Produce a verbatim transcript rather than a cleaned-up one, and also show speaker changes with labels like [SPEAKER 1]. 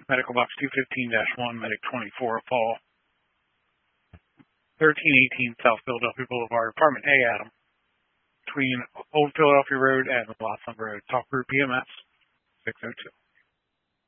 [SPEAKER 1] Medical Box two fifteen dash one, Medic twenty-four, Paul. thirteen eighteen South Philadelphia Boulevard, Apartment A, Adam. Between Old Philadelphia Road and Laughlin Road. Talk Group E M S, six oh two.